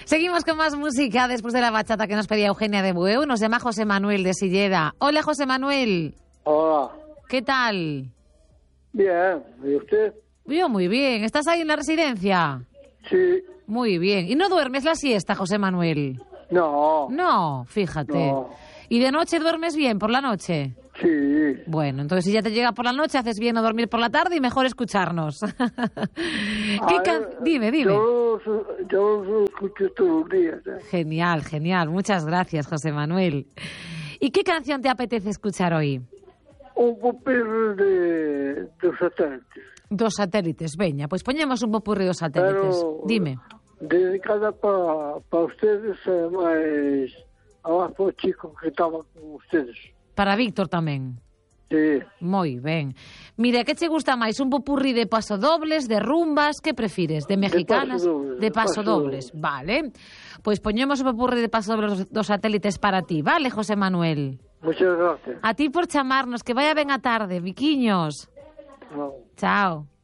Seguimos con más música después de la bachata que nos pedía Eugenia de Bueu. Nos llama José Manuel de Silleda. Hola, José Manuel. Hola. ¿Qué tal? Bien. ¿Y usted? Yo muy bien. ¿Estás ahí en la residencia? Sí. Muy bien. ¿Y no duermes la siesta, José Manuel? No. No, fíjate. No. ¿Y de noche duermes bien por la noche? Sí. Bueno, entonces si ya te llega por la noche, haces bien no dormir por la tarde y mejor escucharnos. Dime. Yo los escucho todos los días. Genial, genial. Muchas gracias, José Manuel. ¿Y qué canción te apetece escuchar hoy? Un popurrí de satélites. Dos satélites, veña. Pues poñemos un popurrí dos satélites. Pero Dime. dedicada para ustedes, más para os chicos que estaban con ustedes. Para Víctor tamén. Sí. Moi ben. Mira, que che gusta máis? Un popurrí de pasodobles, de rumbas? Que prefires? De mexicanas? De pasodobles. Vale. Pois poñemos o popurrí de pasodobles dos satélites para ti. Vale, José Manuel? Muchas gracias. A ti por chamarnos. Que vaya ben a tarde, Viquiños. No. Chao.